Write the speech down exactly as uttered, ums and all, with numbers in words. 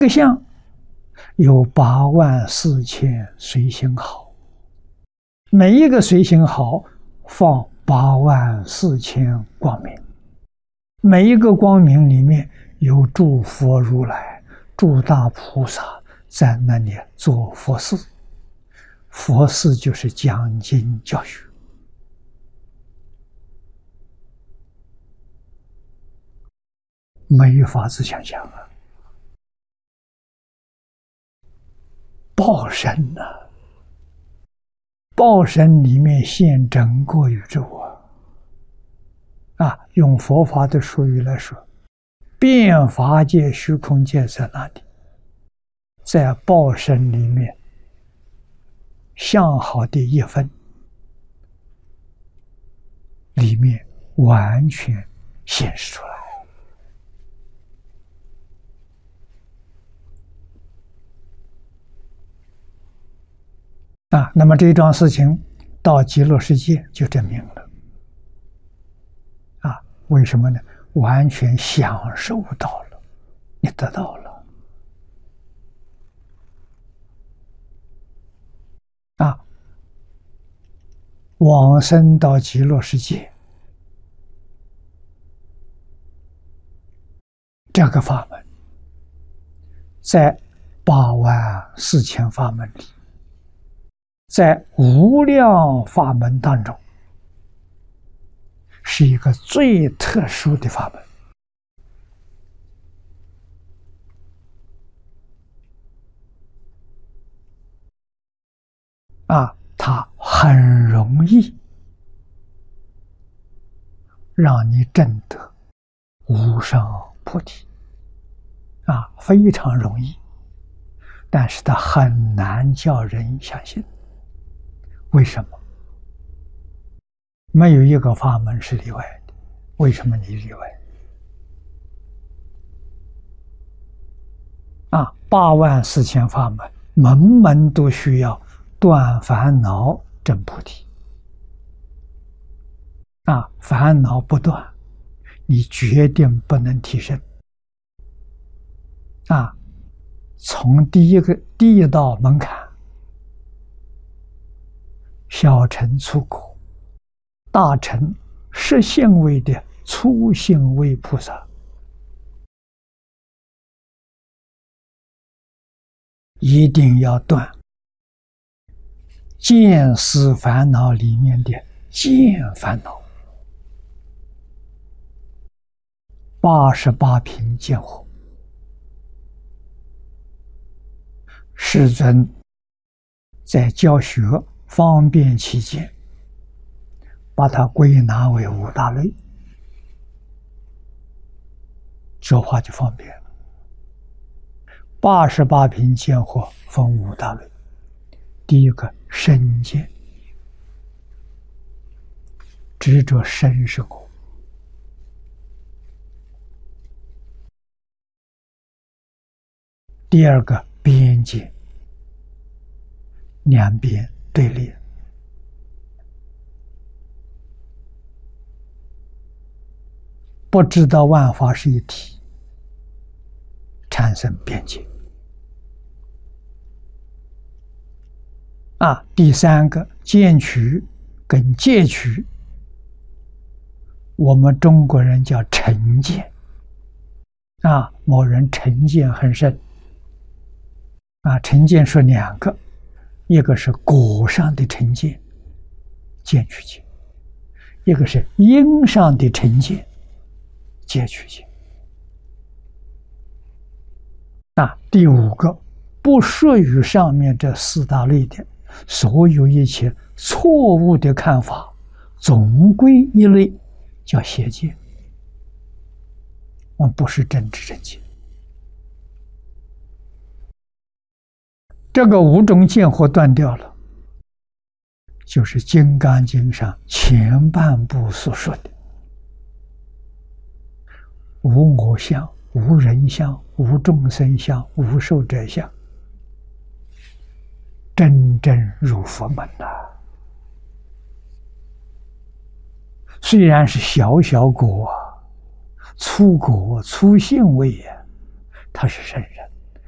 个相有八万四千随行好，每一个随行好放八万四千光明，每一个光明里面有诸佛如来、诸大菩萨在那里做佛事。佛事就是讲经教学。没有法子想象啊！报身呐、啊，报身里面现整个宇宙啊！啊，用佛法的术语来说，遍法界、虚空界在哪里？在报身里面，相好的一分里面完全显示出来。啊，那么这一桩事情到极乐世界就证明了。啊，为什么呢？完全享受到了，你得到了。啊，往生到极乐世界，这个法门，在八万四千法门里，在无量法门当中，是一个最特殊的法门。啊，它很容易让你证得无上菩提，啊，非常容易，但是它很难叫人相信。为什么？没有一个法门是例外的，为什么你例外？啊，八万四千法门，门门都需要断烦恼证菩提。啊，烦恼不断，你决定不能提升。啊，从第一个第一道门槛，小乘初果，大乘实性位的初性位菩萨，一定要断见思烦恼里面的见烦恼，八十八品见惑。世尊在教学方便起见，把它归纳为五大类，说话就方便了。八十八品见惑分五大类，第一个身见，执着身是我；第二个边见，两边对立；不知道万法是一体，产生边界。啊，第三个见取跟戒取，我们中国人叫成见。啊，某人成见很深。啊，成见说两个，一个是果上的成见，见取见；一个是因上的成见，戒取见。啊，第五个不属于上面这四大类的，所有一切错误的看法，总归一类，叫邪见。我们不是真知正见。这个五种见惑断掉了，就是《金刚经》上前半部所说的无我相、无人相、无众生相、无寿者相，真正入佛门了。虽然是小小果、粗果、粗性位呀，他是圣人。